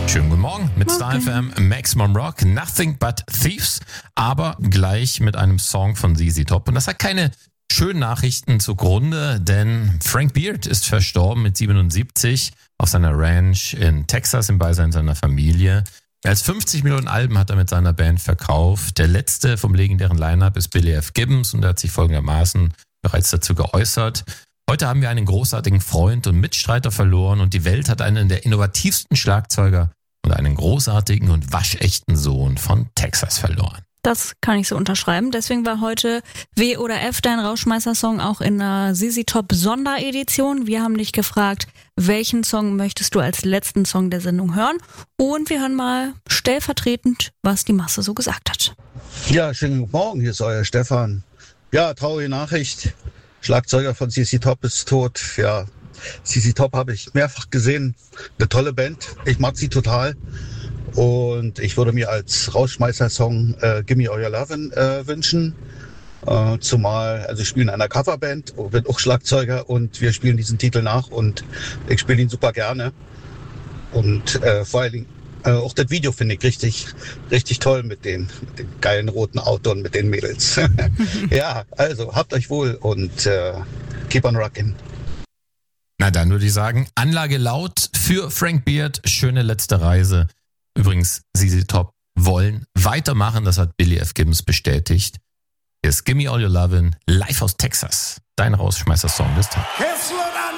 Schönen guten Morgen mit Star FM, Maximum Rock, Nothing But Thieves, aber gleich mit einem Song von ZZ Top. Und das hat keine schönen Nachrichten zugrunde, denn Frank Beard ist verstorben mit 77 auf seiner Ranch in Texas im Beisein seiner Familie. Mehr als 50 Millionen Alben hat er mit seiner Band verkauft. Der letzte vom legendären Line-Up ist Billy F. Gibbons und er hat sich folgendermaßen bereits dazu geäußert. Heute haben wir einen großartigen Freund und Mitstreiter verloren und die Welt hat einen der innovativsten Schlagzeuger und einen großartigen und waschechten Sohn von Texas verloren. Das kann ich so unterschreiben. Deswegen war heute W oder F dein Rausschmeißer-Song auch in der ZZ Top Sonderedition. Wir haben dich gefragt, welchen Song möchtest du als letzten Song der Sendung hören? Und wir hören mal stellvertretend, was die Masse so gesagt hat. Ja, schönen guten Morgen, hier ist euer Stefan. Ja, traurige Nachricht. Schlagzeuger von ZZ Top ist tot. Ja, ZZ Top habe ich mehrfach gesehen. Eine tolle Band. Ich mag sie total. Und ich würde mir als Rausschmeißer-Song Gimme All Your Lovin' wünschen. Zumal, also ich spiele in einer Coverband, bin auch Schlagzeuger und wir spielen diesen Titel nach und ich spiele ihn super gerne. Und vor allen Dingen auch das Video finde ich richtig toll mit dem geilen roten Auto und mit den Mädels. Ja, also habt euch wohl und keep on rockin'. Na dann würde ich sagen, Anlage laut für Frank Beard, schöne letzte Reise. Übrigens, ZZ Top wollen weitermachen, das hat Billy F. Gibbons bestätigt. Hier ist Gimme All Your Lovin', live aus Texas, dein Rausschmeißer-Song des Tages.